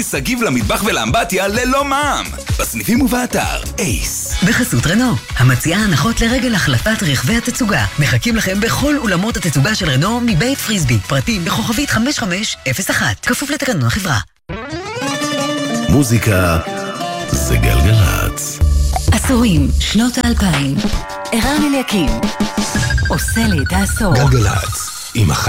סגיב למטבח ולאמבטיה ללא מע"מ. בסניפים ובאתר אייס. בחסות רנו, המציעה הנחות לרגל החלפת רכבי התצוגה. מחכים לכם בכל אולמות התצוגה של רנו מבית פריסבי. פרטים בכוכבית 5501. כפוף לתקנון החברה. מוזיקה זה גלגלצ. עשורים, שנות ה-2000. ערן אליקים עושה לי את העשור. גלגלצ עם החיים.